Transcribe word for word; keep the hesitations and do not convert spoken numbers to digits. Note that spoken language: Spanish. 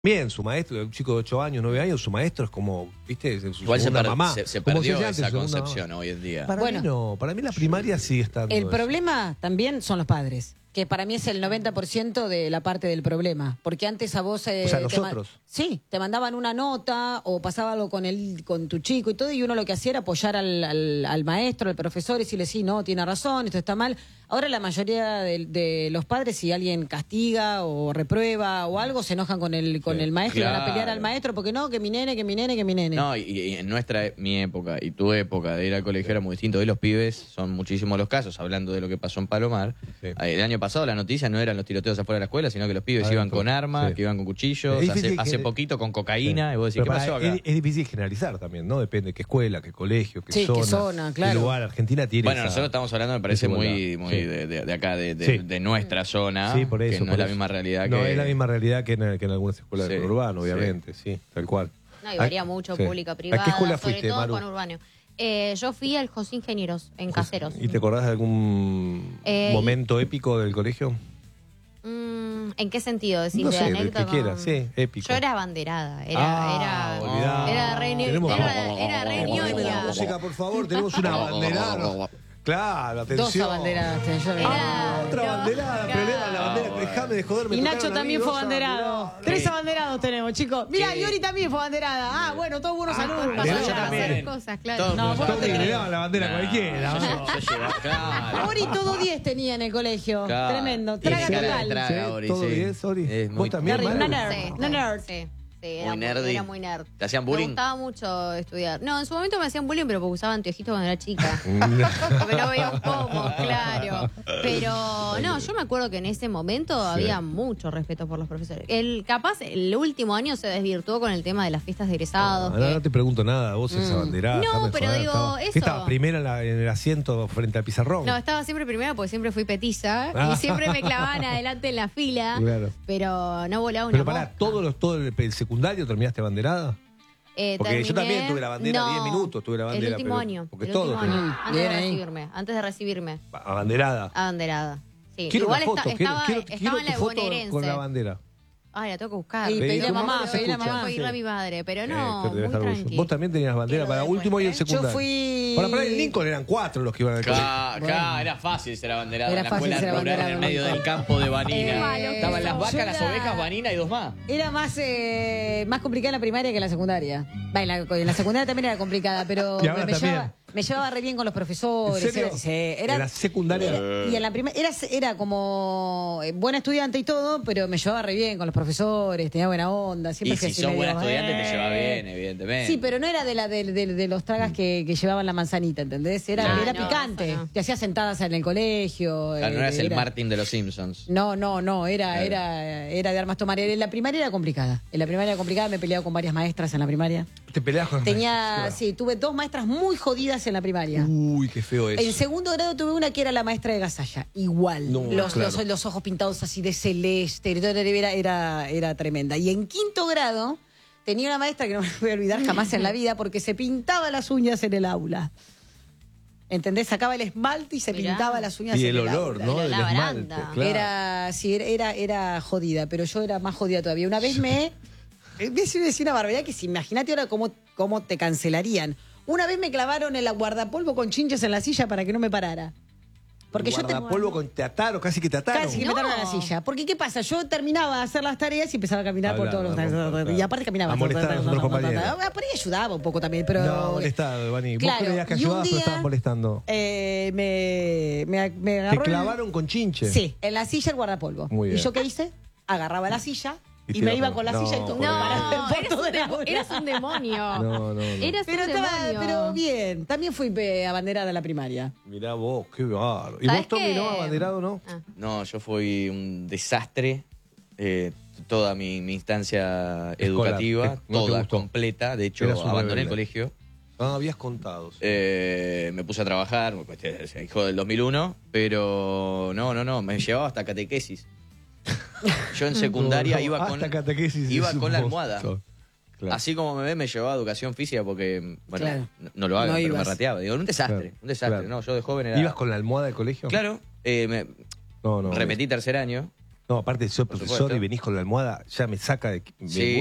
Bien, su maestro, un chico de ocho años, nueve años, su maestro es como, ¿viste? Su Igual se, per mamá. se, se Como perdió se llama, esa su concepción mamá. hoy en día. Para Bueno, mí no, para mí la primaria sigue estando. El eso. problema también son los padres, que para mí es el noventa por ciento de la parte del problema. Porque antes a vos... Eh, O sea, te nosotros. Sí, te mandaban una nota o pasaba algo con el, con tu chico y todo, y uno lo que hacía era apoyar al, al, al maestro, al profesor, y decirle, sí, no, tiene razón, esto está mal. Ahora la mayoría de, de los padres, si alguien castiga o reprueba o algo, se enojan con el, con Sí, el maestro y van a pelear claro. al maestro porque no, que mi nene, que mi nene, que mi nene. No, y, y en nuestra, e- mi época y tu época de ir al colegio era muy distinto. Hoy los pibes son muchísimos los casos, hablando de lo que pasó en Palomar. Sí. Eh, El año pasado la noticia no eran los tiroteos afuera de la escuela, sino que los pibes Adentro. iban con armas, Sí. que iban con cuchillos, Es hace, difícil hace que- poquito con cocaína, Sí. y vos decís, Pero ¿qué pará, pasó acá? Es, es difícil generalizar también, ¿no? Depende de qué escuela, qué colegio, qué Sí, zona. qué zona, claro. Qué lugar. Argentina tiene Bueno, esa- nosotros estamos hablando, me parece, muy, desigualdad. muy Sí. de, de- de acá, de, de- Sí. de nuestra zona, Sí, por eso. que no por es la eso. misma realidad No que... es la misma realidad que en, que en algunas escuelas Sí, del urbano, sí. obviamente, sí, tal cual. No, y varía ¿A- mucho, sí. pública, privada, ¿A qué escuela sobre fuiste, todo Maru? con urbano. Eh, yo fui al José Ingenieros, en Caseros. ¿Y te acordás de algún Eh, momento épico del colegio? Mm, ¿En qué sentido? ¿Decís No de sé, del anécdota? que quieras, sí, épico. Yo era abanderada, era, Ah, era, olvidá. era re, ni- Tenemos- era, era re Poneme la ñoña. música, por favor, tenemos una banderada. Claro, Dos atención. abanderadas tenés, yo Era- Ah, otra no, banderada, pero era la bandera, bueno. déjame de joderme. Y tocaron Nacho a mí también fue dos abanderado. abanderadas. Tres abanderados tenemos, chicos. Mira, ¿Qué? Yori también fue abanderada. Ah, bueno, todos buenos saludos. de Para Nacho hacer también. cosas, claro. Todos No, los- vos no Todos te le crees. daban la bandera Nah, cualquiera. yo, yo llevaba- claro. Ori todo diez tenía en el colegio. Claro. Tremendo. Tiene Traga cara de total. traga, Sí, Ori, todo sí. diez, Ori. Es ¿Vos muy- también, Garry, Maru? una nerd. Sí, Una nerd. sí, sí, era Muy muy, nerdy. era muy nerd. ¿Te hacían Me bullying? gustaba mucho estudiar. No, en su momento me hacían bullying, pero porque usaba anteojitos cuando era chica. Porque no veía cómo, claro. Pero no, yo me acuerdo que en ese momento había mucho respeto por los profesores. El capaz, el último año se desvirtuó con el tema de las fiestas de egresados. Ah, que- no, no te pregunto nada, vos esa banderada. No, déjame pero joder, digo, estaba- eso. Estaba primera en, la- en el asiento frente al pizarrón. No, estaba siempre primera porque siempre fui petiza Ah. y siempre me clavaban adelante en la fila. Claro. Pero no volaba una Pero pará, mosca. ¿todos los, todo el, el secundario terminaste banderada? Eh, Porque yo terminé- también tuve la bandera, No, diez minutos tuve la bandera, El último pero- año. porque el todos último tenían. año. Antes de Bien ahí. recibirme. Antes de recibirme. Abanderada. Abanderada. Sí. Quiero Igual una foto, esta- quiero, estaba, quiero, estaba quiero en tu la foto bonaerense. con la bandera. Ay, la tengo que buscar. Y Pedí, pedí a tu mamá, mamá se pedí a escucha. mamá. Tengo que ir a sí. mi madre, pero Eh, no, que debe muy estar orgulloso. tranqui. Vos también tenías bandera Quiero para después, último y el ¿eh? secundario. Yo fui- Para, para el Lincoln eran cuatro los que iban al colegio. Acá, acá era fácil ser abanderado. Era en la fácil escuela ser rural, abanderado en el en medio Lincoln. del campo de Vanina. Eh, Estaban las vacas, yo las era- ovejas, Vanina y dos más. Era más, eh, más complicada en la primaria que en la secundaria. Va, en la, en la secundaria también era complicada, pero Y ahora me, también. llevaba, me llevaba re bien con los profesores. ¿En serio? Era, sí, era- En la secundaria. era- y en la primaria era, era como eh, buena estudiante y todo, pero me llevaba re bien con los profesores, tenía buena onda. Siempre Y fui si así sos medio, buena estudiante, te eh. lleva bien, evidentemente. Sí, pero no era de la de, de- de los tragas que, que llevaban la manzanita, ¿entendés? Era, No, era no, picante. eso no. Te hacías sentadas en el colegio. Claro, no eh, eras el era- Martin de los Simpsons. No, no, no, era, Claro. era, era de armas tomar. En la primaria era complicada. En la primaria era complicada, me he peleado con varias maestras en la primaria. Te peleas con Tenía, Sí, sí, tuve dos maestras muy jodidas en la primaria. Uy, qué feo eso. En segundo grado tuve una que era la maestra de Gasalla, igual. No, los, claro. los, los ojos pintados así de celeste, era, era, era tremenda. Y en quinto grado tenía una maestra que no me voy a olvidar jamás en la vida porque se pintaba las uñas en el aula. ¿Entendés? Sacaba el esmalte y se Mirá. pintaba las uñas Y en el el olor, aula. ¿no? Y Del la esmalte. baranda. Claro. Era, sí, era, era, era jodida, pero yo era más jodida todavía. Una vez me... eh, Voy a decir decir una barbaridad que si imagínate ahora cómo, cómo te cancelarían. Una vez me clavaron el guardapolvo con chinches en la silla para que no me parara. Porque yo te, polvo con te ataron, casi que te ataron. casi que me No. ataron a la silla. Porque ¿qué pasa? Yo terminaba de hacer las tareas y empezaba a caminar por Hablando, todos los... claro. Y aparte caminaba. A molestar a los otros compañeros. Por ahí ayudaba un poco también, pero... No, molestado, Vani. Vos Claro, creías que y un ayudabas, pero día, estabas molestando. Eh, me, me, me Te agarró el- clavaron con chinche. Sí, en la silla el guardapolvo. Muy bien. ¿Y yo qué hice? Agarraba la silla Y y, te me ibas iba con- con la no, silla y todo. por No, para- por eras todo un, el demo- aula. eras un demonio. No, no, no. Eras Pero, un estaba, demonio. pero bien, también fui eh, abanderada de la primaria. Mirá vos, qué bárbaro. ¿Y ¿Sabés vos, Tommy, qué? no? ¿Abanderado, no? Ah. No, yo fui un desastre. eh, toda mi, mi instancia educativa, Eh, no te toda, gustó. completa. De hecho, Eras un abandoné el rebelde. colegio. Ah, habías contado. sí. Eh, me puse a trabajar, pues, este, hijo del dos mil uno, pero no, no, no, me llevaba hasta catequesis. Yo en secundaria No, no, iba hasta con, catequesis iba es un con la monstruo. almohada. Claro. Así como me ve, me llevaba a educación física porque, bueno, Claro. no, no lo hagan, No pero me ibas. rateaba. Digo, un desastre, Claro, un desastre. claro. No, yo de joven era... ¿Ibas con la almohada del colegio? Claro, eh, me, No, no. repetí tercer año. No, aparte de ser Por profesor supuesto. y venís con la almohada, ya me saca de... me Sí,